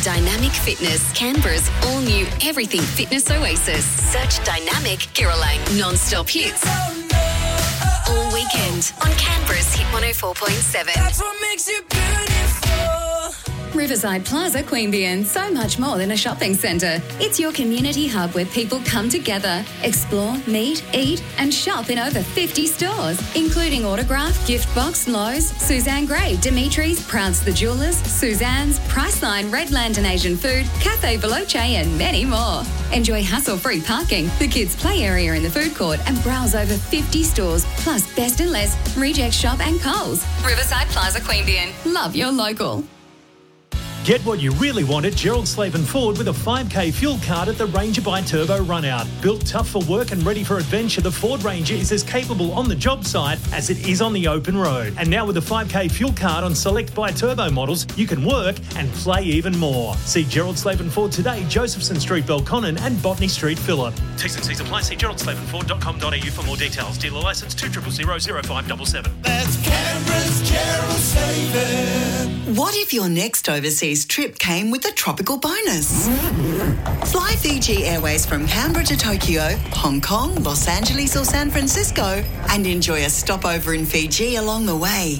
Dynamic Fitness, Canberra's all-new everything fitness oasis. Search Dynamic Girrawang non-stop hits all weekend on Canberra's Hit 104.7. That's what makes you beautiful. Riverside Plaza, Queanbeyan, so much more than a shopping centre. It's your community hub where people come together, explore, meet, eat and shop in over 50 stores, including Autograph, Giftbox, Lowe's, Suzanne Gray, Dimitri's, Prouds the Jewellers, Suzanne's, Priceline, Red Lantern Asian Food, Cafe Veloce and many more. Enjoy hassle-free parking, the kids' play area in the food court and browse over 50 stores, plus Best and Less, Reject Shop and Coles. Riverside Plaza, Queanbeyan. Love your local. Get what you really want at Gerald Slaven Ford with a 5K fuel card at the Ranger by Turbo Runout. Built tough for work and ready for adventure, the Ford Ranger is as capable on the job site as it is on the open road. And now with a 5K fuel card on select by Turbo models, you can work and play even more. See Gerald Slaven Ford today, Josephson Street, Belconnen and Botany Street, Phillip. T's and C's apply. See geraldslavenford.com.au for more details. Dealer licence 2000577. That's Canberra's Gerald Slaven. What if your next overseas trip came with a tropical bonus? Fly Fiji Airways from Canberra to Tokyo, Hong Kong, Los Angeles or San Francisco and enjoy a stopover in Fiji along the way.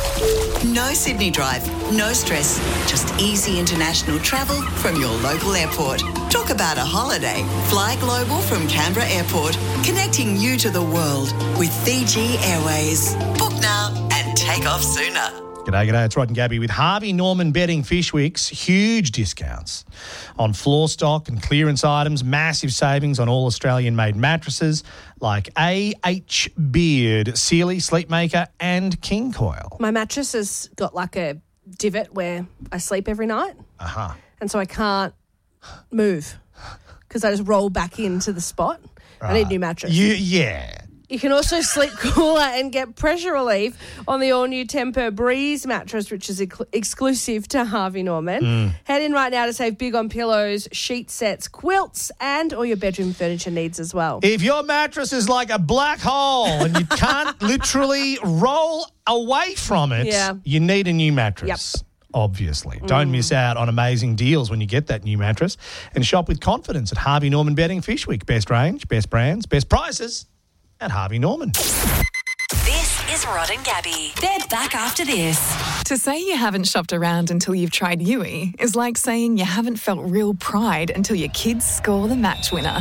No Sydney drive, no stress, just easy international travel from your local airport. Talk about a holiday. Fly global from Canberra Airport, connecting you to the world with Fiji Airways. Book now and take off sooner. G'day, it's Rod and Gabby with Harvey Norman Bedding Fishwick's huge discounts on floor stock and clearance items, massive savings on all Australian-made mattresses like A.H. Beard, Sealy, Sleepmaker and King Coil. My mattress has got like a divot where I sleep every night. Uh-huh. And so I can't move because I just roll back into the spot. Right. I need a new mattress. Yeah. You can also sleep cooler and get pressure relief on the all-new Temper Breeze mattress, which is exclusive to Harvey Norman. Head in right now to save big on pillows, sheet sets, quilts, and all your bedroom furniture needs as well. If your mattress is like a black hole and you can't literally roll away from it, you need a new mattress. Yep. Obviously. Don't miss out on amazing deals when you get that new mattress and shop with confidence at Harvey Norman Bedding Fishwick. Best range, best brands, best prices at Harvey Norman. This is Rod and Gabby. They're back after this. To say you haven't shopped around until you've tried Yui is like saying you haven't felt real pride until your kids score the match winner.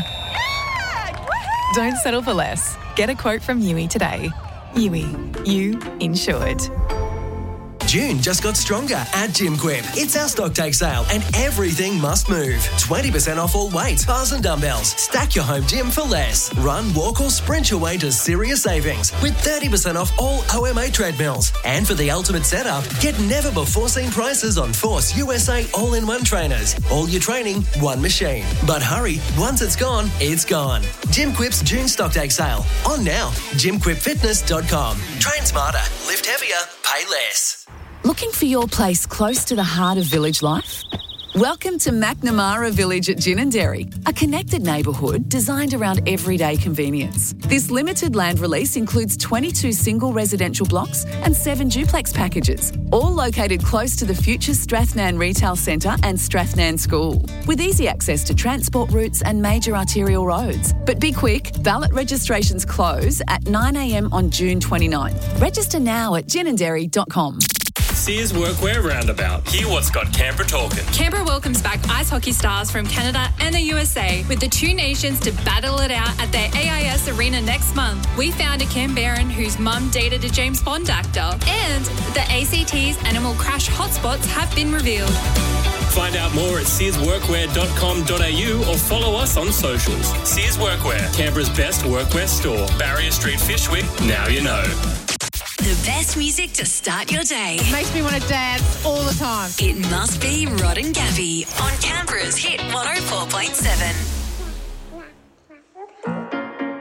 Don't settle for less. Get a quote from Yui today. Yui, you insured. June just got stronger at GymQuip. It's our stock take sale and everything must move. 20% off all weights, bars and dumbbells. Stack your home gym for less. Run, walk or sprint your way to serious savings with 30% off all OMA treadmills. And for the ultimate setup, get never before seen prices on Force USA all-in-one trainers. All your training, one machine. But hurry, once it's gone, it's gone. GymQuip's June stock take sale. On now, gymquipfitness.com. Train smarter, lift heavier, pay less. Looking for your place close to the heart of village life? Welcome to McNamara Village at Ginninderry, a connected neighbourhood designed around everyday convenience. This limited land release includes 22 single residential blocks and 7 duplex packages, all located close to the future Strathnan Retail Centre and Strathnan School, with easy access to transport routes and major arterial roads. But be quick, ballot registrations close at 9 a.m. on June 29th. Register now at ginninderry.com. Sears Workwear Roundabout. Hear what's got Canberra talking. Canberra welcomes back ice hockey stars from Canada and the USA with the two nations to battle it out at their AIS Arena next month. We found a Canberran whose mum dated a James Bond actor, and the ACT's Animal Crash hotspots have been revealed. Find out more at searsworkwear.com.au or follow us on socials. Sears Workwear, Canberra's best workwear store. Barrier Street, Fishwick, now you know. The best music to start your day. It makes me want to dance all the time. It must be Rod and Gabby on Canberra's Hit 104.7.